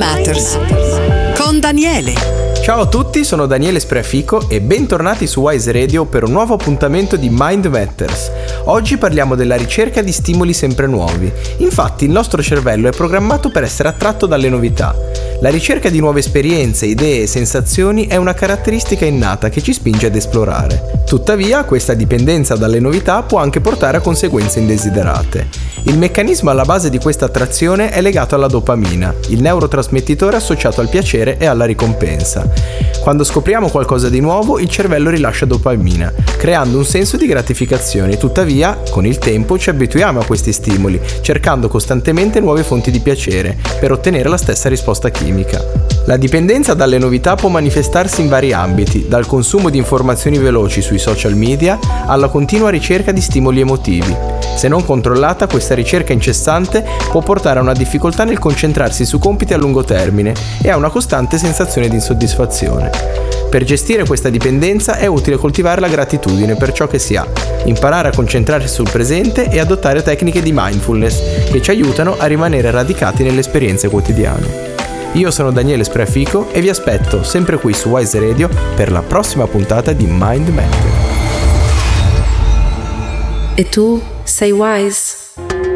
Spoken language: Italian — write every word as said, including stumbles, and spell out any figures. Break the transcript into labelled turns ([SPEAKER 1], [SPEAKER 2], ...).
[SPEAKER 1] Matters con Daniele.
[SPEAKER 2] Ciao a tutti, sono Daniele Spreafico e bentornati su Wise Radio per un nuovo appuntamento di Mind Matters. Oggi parliamo della ricerca di stimoli sempre nuovi. Infatti il nostro cervello è programmato per essere attratto dalle novità. La ricerca di nuove esperienze, idee e sensazioni è una caratteristica innata che ci spinge ad esplorare. Tuttavia, questa dipendenza dalle novità può anche portare a conseguenze indesiderate. Il meccanismo alla base di questa attrazione è legato alla dopamina, il neurotrasmettitore associato al piacere e alla ricompensa. Quando scopriamo qualcosa di nuovo, il cervello rilascia dopamina, creando un senso di gratificazione. Tuttavia, con il tempo ci abituiamo a questi stimoli, cercando costantemente nuove fonti di piacere per ottenere la stessa risposta chimica. La dipendenza dalle novità può manifestarsi in vari ambiti, dal consumo di informazioni veloci sui social media alla continua ricerca di stimoli emotivi. Se non controllata, questa ricerca incessante può portare a una difficoltà nel concentrarsi su compiti a lungo termine e a una costante sensazione di insoddisfazione. Per gestire questa dipendenza è utile coltivare la gratitudine per ciò che si ha, imparare a concentrarsi sul presente e adottare tecniche di mindfulness che ci aiutano a rimanere radicati nelle esperienze quotidiane. Io sono Daniele Spreafico e vi aspetto sempre qui su Wise Radio per la prossima puntata di Mind Matters.
[SPEAKER 3] E tu sei wise?